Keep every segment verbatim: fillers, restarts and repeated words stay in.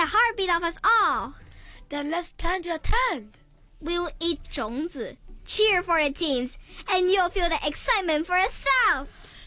the heartbeat of us all. Then let's plan to attend. We'll eat 种子, cheer for the teams, and you'll feel the excitement for yourself.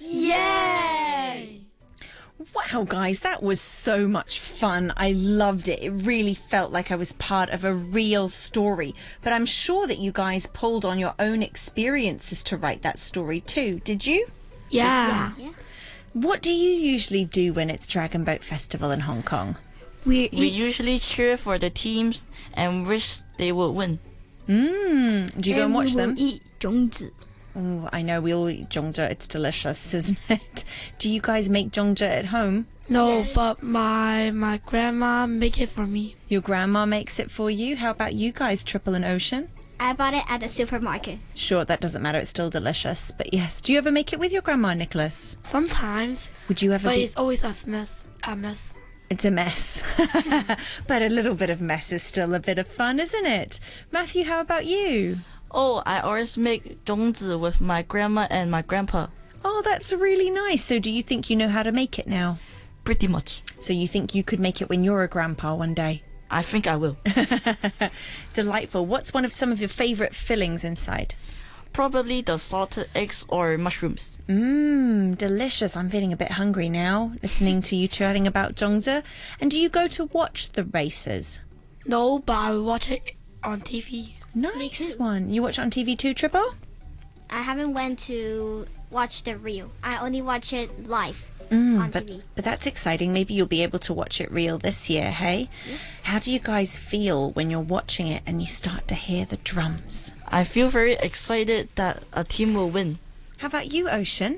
Yay! Wow, guys, that was so much fun. I loved it. It really felt like I was part of a real story. But I'm sure that you guys pulled on your own experiences to write that story too. Did you? Yeah. Yeah. What do you usually do when it's Dragon Boat Festival in Hong Kong? We, We eat, usually cheer for the teams and wish they would win. Mmm. Do you go and watch we will them? eat 种子. Oh, I know we all eat zhongzhe. It's delicious, isn't it? Do you guys make zhongzhe at home? No, but my my grandma make it for me. Your grandma makes it for you. How about you guys, Triple and Ocean? I bought it at the supermarket. Sure, that doesn't matter. It's still delicious. But yes, do you ever make it with your grandma, Nicholas? Sometimes, Would you ever but be... it's always a mess. A mess. It's a mess. But a little bit of mess is still a bit of fun, isn't it? Matthew, how about you? Oh, I always make 种子 with my grandma and my grandpa. Oh, that's really nice. So do you think you know how to make it now? Pretty much. So you think you could make it when you're a grandpa one day? I think I will. Delightful. What's one of some of your favourite fillings inside? Probably the salted eggs or mushrooms. Mmm, delicious. I'm feeling a bit hungry now, listening to you chatting about zhongzhe. And do you go to watch the races? No, but I watch it on T V. Nice one. You watch it on T V too, Triple? I haven't went to watch the reel. I only watch it live Mm, on but, T V. but that's exciting. Maybe you'll be able to watch it real this year, hey? Yeah. How do you guys feel when you're watching it and you start to hear the drums? I feel very excited that a team will win. How about you, Ocean?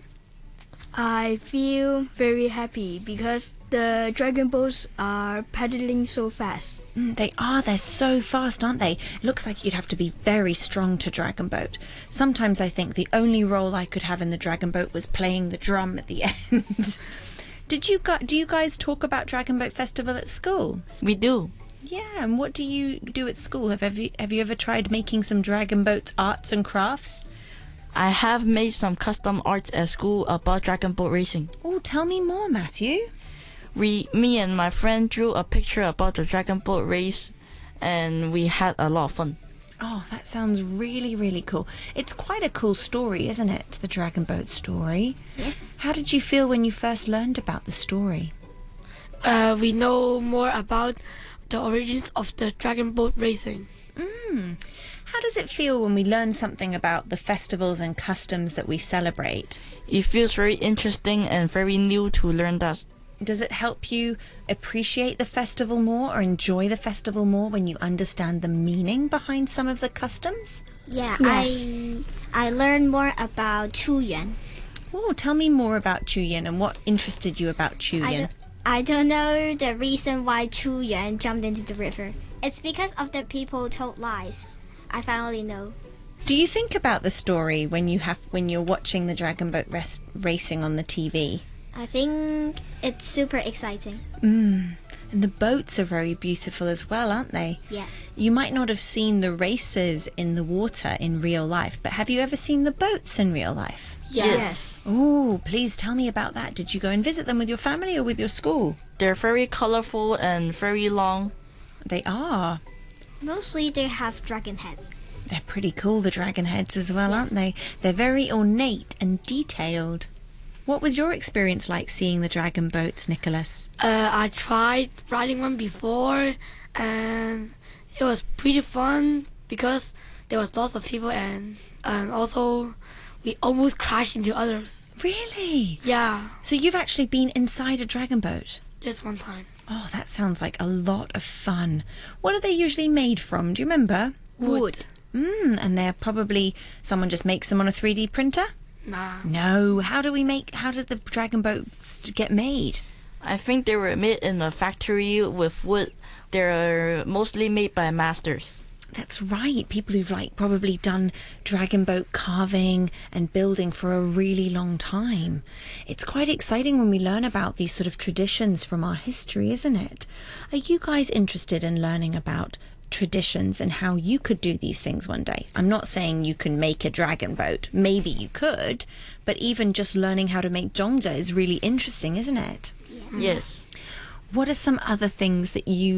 I feel very happy because the dragon boats are paddling so fast. Mm, they are. They're so fast, aren't they? It looks like you'd have to be very strong to dragon boat. Sometimes I think the only role I could have in the dragon boat was playing the drum at the end. Did you gu- do you guys talk about Dragon Boat Festival at school? We do. Yeah, and what do you do at school? Have, have, you, have you ever tried making some dragon boat arts and crafts? I have made some custom arts at school about dragon boat racing. Oh, tell me more, Matthew. We, me and my friend drew a picture about the dragon boat race, and we had a lot of fun. Oh, that sounds really, really cool. It's quite a cool story, isn't it? The dragon boat story. Yes. How did you feel when you first learned about the story? Uh, we know more about the origins of the dragon boat racing. Mm. How does it feel when we learn something about the festivals and customs that we celebrate? It feels very interesting and very new to learn that. Does it help you appreciate the festival more or enjoy the festival more when you understand the meaning behind some of the customs? Yeah, Yes. I I learned more about Chu Yuan. Oh, tell me more about Chu Yin and what interested you about Chu I Yin. don't, I don't know the reason why Chu Yuan jumped into the river. It's because of the people told lies. I finally know. Do you think about the story when you have when you're watching the dragon boat res- racing on the T V? I think it's super exciting. Mm. And the boats are very beautiful as well, aren't they? Yeah. You might not have seen the races in the water in real life, but have you ever seen the boats in real life? Yes. Oh, please tell me about that. Did you go and visit them with your family or with your school? They're very colorful and very long. They are. Mostly they have dragon heads. They're pretty cool, the dragon heads as well, aren't they? They're very ornate and detailed. What was your experience like seeing the dragon boats, Nicholas? Uh, I tried riding one before, and it was pretty fun because there was lots of people, and and also we almost crashed into others. Really? Yeah, So you've actually been inside a dragon boat? just one time. Oh, that sounds like a lot of fun. What are they usually made from? Do you remember? Wood. Mm, and they're probably someone just makes them on a three D printer? Nah. No. How do we make? How did the dragon boats get made? I think they were made in a factory with wood. They're mostly made by masters. That's right. People who've like probably done dragon boat carving and building for a really long time. It's quite exciting when we learn about these sort of traditions from our history, isn't it? Are you guys interested in learning about traditions and how you could do these things one day? I'm not saying you can make a dragon boat. Maybe you could, but even just learning how to make zhongzhe is really interesting, isn't it? Yes. What are some other things that you